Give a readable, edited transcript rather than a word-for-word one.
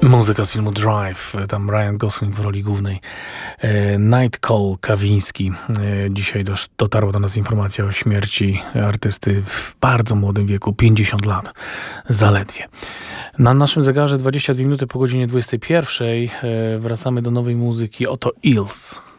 Muzyka z filmu Drive, tam Ryan Gosling w roli głównej. Night Call Kawiński. Dzisiaj dotarła do nas informacja o śmierci artysty w bardzo młodym wieku, 50 lat zaledwie. Na naszym zegarze 22 minuty po godzinie 21. Wracamy do nowej muzyki. Oto Eels.